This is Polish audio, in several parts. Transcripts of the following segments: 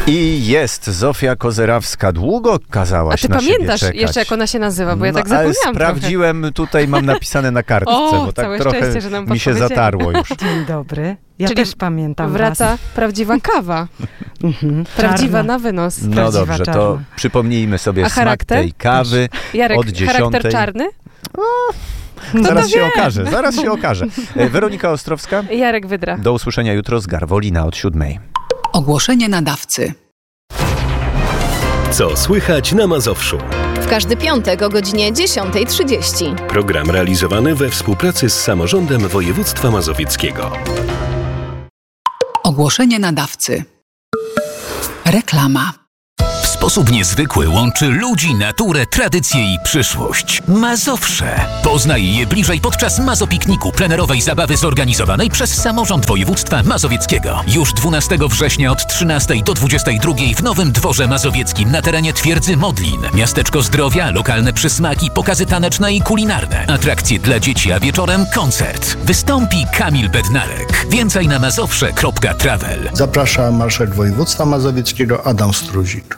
I jest Zofia Kozerawska. Długo kazłaś na siebie czekać. A ty pamiętasz jeszcze, jak ona się nazywa, bo ja tak zapomniałam ale sprawdziłem, trochę. Tutaj mam napisane na kartce, bo tak trochę szczęście, że nam mi się zatarło już. Dzień dobry. Ja Czyli też pamiętam wraca was. Prawdziwa kawa. Prawdziwa na wynos. No Prawdziwa dobrze, czarna. to przypomnijmy sobie smak tej kawy. Jarek, od 10. charakter czarny? Zaraz się okaże. Weronika Ostrowska. Jarek Wydra. Do usłyszenia jutro z Garwolina od 7. Ogłoszenie nadawcy. Co słychać na Mazowszu? W każdy piątek o godzinie 10:30. Program realizowany we współpracy z Samorządem Województwa Mazowieckiego. Ogłoszenie nadawcy. Reklama. W sposób niezwykły łączy ludzi, naturę, tradycję i przyszłość. Mazowsze. Poznaj je bliżej podczas Mazopikniku, plenerowej zabawy zorganizowanej przez Samorząd Województwa Mazowieckiego. Już 12 września od 13 do 22 w Nowym Dworze Mazowieckim na terenie Twierdzy Modlin. Miasteczko zdrowia, lokalne przysmaki, pokazy taneczne i kulinarne. Atrakcje dla dzieci, a wieczorem koncert. Wystąpi Kamil Bednarek. Więcej na mazowsze.travel. Zaprasza marszałek województwa mazowieckiego Adam Struzik.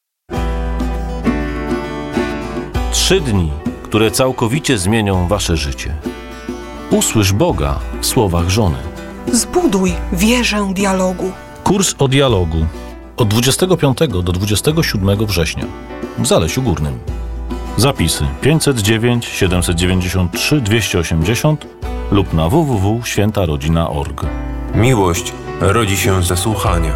3 dni, które całkowicie zmienią wasze życie. Usłysz Boga w słowach żony. Zbuduj wieżę dialogu. Kurs o dialogu od 25 do 27 września w Zalesiu Górnym. Zapisy 509 793 280 lub na www.świętarodzina.org. Miłość rodzi się ze słuchania.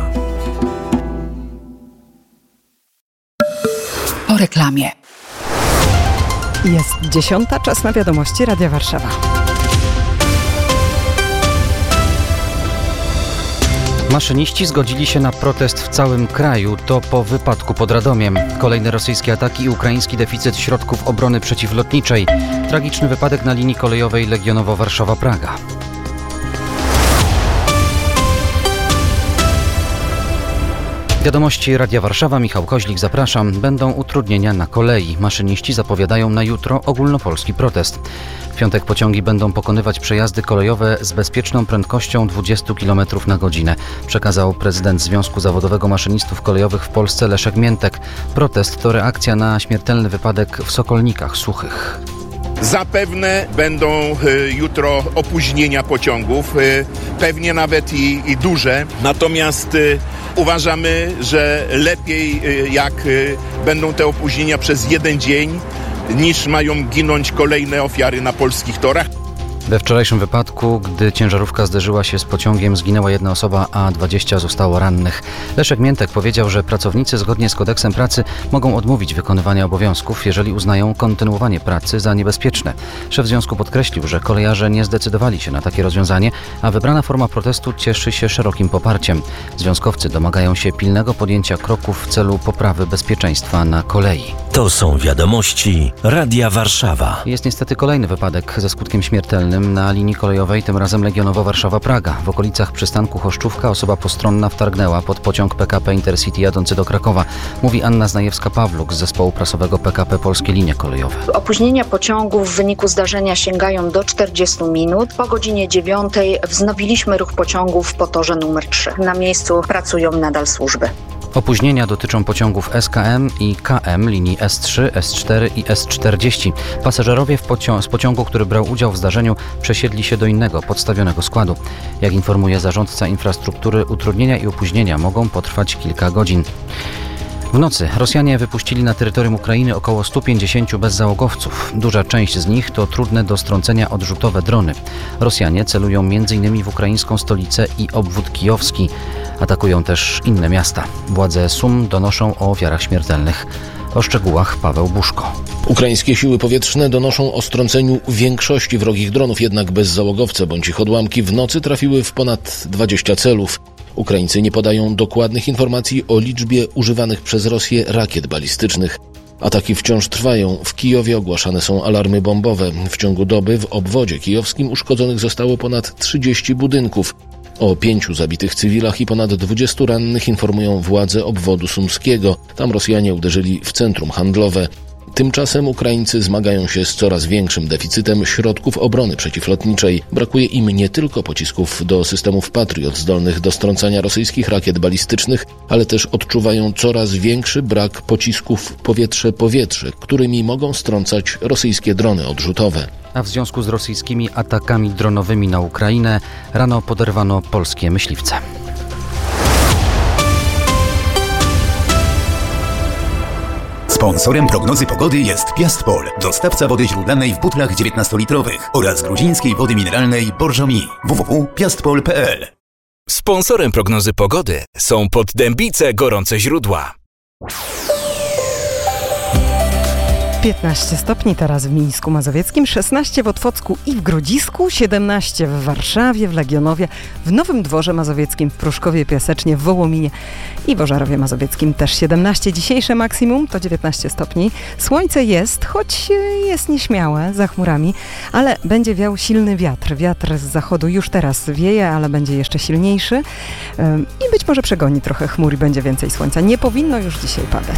Po reklamie. Jest 10, czas na wiadomości Radia Warszawa. Maszyniści zgodzili się na protest w całym kraju. To po wypadku pod Radomiem. Kolejne rosyjskie ataki i ukraiński deficyt środków obrony przeciwlotniczej. Tragiczny wypadek na linii kolejowej Legionowo-Warszawa-Praga. Wiadomości Radia Warszawa, Michał Koźlik, zapraszam. Będą utrudnienia na kolei. Maszyniści zapowiadają na jutro ogólnopolski protest. W piątek pociągi będą pokonywać przejazdy kolejowe z bezpieczną prędkością 20 km na godzinę, przekazał prezydent Związku Zawodowego Maszynistów Kolejowych w Polsce Leszek Miętek. Protest to reakcja na śmiertelny wypadek w Sokolnikach Suchych. Zapewne będą jutro opóźnienia pociągów, pewnie nawet i duże. Natomiast uważamy, że lepiej jak będą te opóźnienia przez jeden dzień, niż mają ginąć kolejne ofiary na polskich torach. We wczorajszym wypadku, gdy ciężarówka zderzyła się z pociągiem, zginęła jedna osoba, a 20 zostało rannych. Leszek Miętek powiedział, że pracownicy zgodnie z kodeksem pracy mogą odmówić wykonywania obowiązków, jeżeli uznają kontynuowanie pracy za niebezpieczne. Szef związku podkreślił, że kolejarze nie zdecydowali się na takie rozwiązanie, a wybrana forma protestu cieszy się szerokim poparciem. Związkowcy domagają się pilnego podjęcia kroków w celu poprawy bezpieczeństwa na kolei. To są wiadomości Radia Warszawa. Jest niestety kolejny wypadek ze skutkiem śmiertelnym na linii kolejowej, tym razem Legionowo-Warszawa-Praga. W okolicach przystanku Choszczówka osoba postronna wtargnęła pod pociąg PKP Intercity jadący do Krakowa. Mówi Anna Znajewska-Pawluk z zespołu prasowego PKP Polskie Linie Kolejowe. Opóźnienia pociągów w wyniku zdarzenia sięgają do 40 minut. Po godzinie 9 wznowiliśmy ruch pociągów po torze numer 3. Na miejscu pracują nadal służby. Opóźnienia dotyczą pociągów SKM i KM linii S3, S4 i S40. Pasażerowie z pociągu, który brał udział w zdarzeniu, przesiedli się do innego, podstawionego składu. Jak informuje zarządca infrastruktury, utrudnienia i opóźnienia mogą potrwać kilka godzin. W nocy Rosjanie wypuścili na terytorium Ukrainy około 150 bezzałogowców. Duża część z nich to trudne do strącenia odrzutowe drony. Rosjanie celują m.in. w ukraińską stolicę i obwód kijowski. Atakują też inne miasta. Władze Sum donoszą o ofiarach śmiertelnych. O szczegółach Paweł Buszko. Ukraińskie siły powietrzne donoszą o strąceniu większości wrogich dronów, jednak bezzałogowce bądź ich odłamki w nocy trafiły w ponad 20 celów. Ukraińcy nie podają dokładnych informacji o liczbie używanych przez Rosję rakiet balistycznych. Ataki wciąż trwają. W Kijowie ogłaszane są alarmy bombowe. W ciągu doby w obwodzie kijowskim uszkodzonych zostało ponad 30 budynków. O 5 zabitych cywilach i ponad 20 rannych informują władze obwodu sumskiego. Tam Rosjanie uderzyli w centrum handlowe. Tymczasem Ukraińcy zmagają się z coraz większym deficytem środków obrony przeciwlotniczej. Brakuje im nie tylko pocisków do systemów Patriot zdolnych do strącania rosyjskich rakiet balistycznych, ale też odczuwają coraz większy brak pocisków powietrze-powietrze, którymi mogą strącać rosyjskie drony odrzutowe. A w związku z rosyjskimi atakami dronowymi na Ukrainę rano poderwano polskie myśliwce. Sponsorem prognozy pogody jest Piastpol, dostawca wody źródlanej w butlach 19-litrowych oraz gruzińskiej wody mineralnej Borżomi. www.piastpol.pl. Sponsorem prognozy pogody są Poddębice Gorące Źródła. 15 stopni teraz w Mińsku Mazowieckim, 16 w Otwocku i w Grodzisku, 17 w Warszawie, w Legionowie, w Nowym Dworze Mazowieckim, w Pruszkowie Piasecznie, w Wołominie i w Ożarowie Mazowieckim też 17. Dzisiejsze maksimum to 19 stopni. Słońce jest, choć jest nieśmiałe, za chmurami, ale będzie wiał silny wiatr. Wiatr z zachodu już teraz wieje, ale będzie jeszcze silniejszy i być może przegoni trochę chmur i będzie więcej słońca. Nie powinno już dzisiaj padać.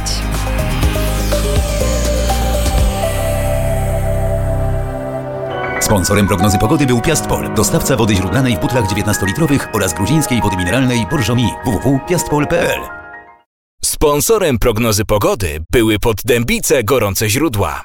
Sponsorem prognozy pogody był Piastpol, dostawca wody źródlanej w butlach 19-litrowych oraz gruzińskiej wody mineralnej Borżomi. www.piastpol.pl. Sponsorem prognozy pogody były Poddębice Gorące Źródła.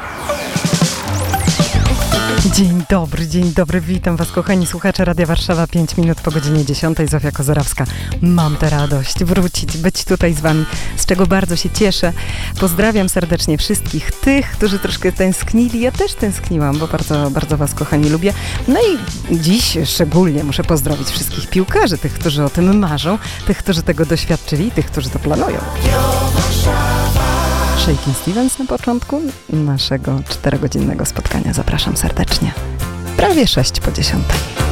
Dzień dobry, witam Was kochani słuchacze Radia Warszawa, 5 minut po godzinie 10, Zofia Kozerawska. Mam tę radość wrócić, być tutaj z Wami, z czego bardzo się cieszę. Pozdrawiam serdecznie wszystkich tych, którzy troszkę tęsknili. Ja też tęskniłam, bo bardzo, bardzo Was kochani lubię. No i dziś szczególnie muszę pozdrowić wszystkich piłkarzy, tych, którzy o tym marzą, tych, którzy tego doświadczyli, tych, którzy to planują. Shakin' Stevens na początku naszego 4-godzinnego spotkania. Zapraszam serdecznie. Prawie 6 po 10.